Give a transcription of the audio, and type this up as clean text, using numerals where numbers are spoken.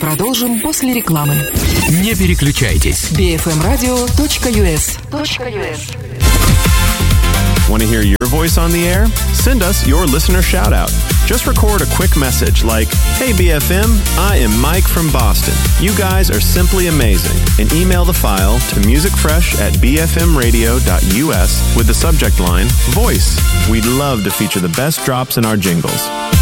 продолжим после рекламы. Не переключайтесь. bfmradio.us. Want to hear your voice on the air? Send us your listener shout-out. Just record a quick message like, "Hey BFM, I am Mike from Boston. You guys are simply amazing." And email the file to musicfresh@bfmradio.us with the subject line, Voice. We'd love to feature the best drops in our jingles.